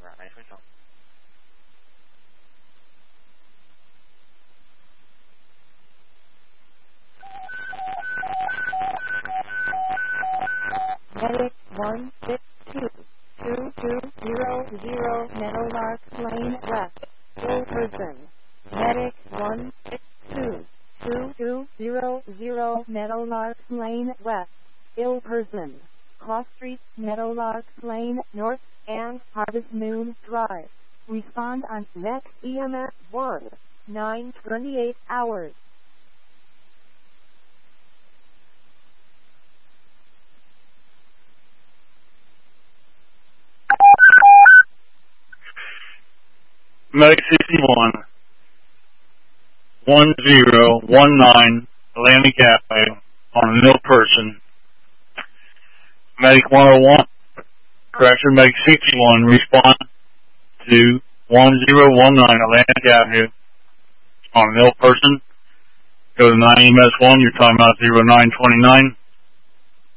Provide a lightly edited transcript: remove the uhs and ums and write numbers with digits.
Medic 162-2200 Meadowlark Lane West, ill person. Medic 162-2200 Meadowlark Lane West, ill person. Cross Street, Meadowlark Lane North, and Harvest Moon Drive. Respond on next EMS 1, 9:28 hours. Medic 61, 1019 Atlantic Avenue on a ill person. Medic 101, correction, Medic 61, respond to 1019 Atlantic Avenue on an ill person. Go to 9 EMS 1, your timeout 0929.